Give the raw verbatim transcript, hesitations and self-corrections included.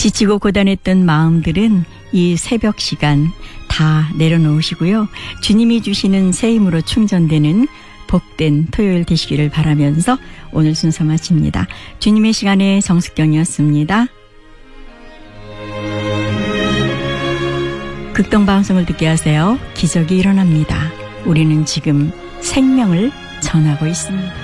지치고 고단했던 마음들은 이 새벽 시간 다 내려놓으시고요. 주님이 주시는 새 힘으로 충전되는 복된 토요일 되시기를 바라면서 오늘 순서 마칩니다. 주님의 시간에 정숙경이었습니다. 극동방송을 듣게 하세요. 기적이 일어납니다. 우리는 지금 생명을 전하고 있습니다.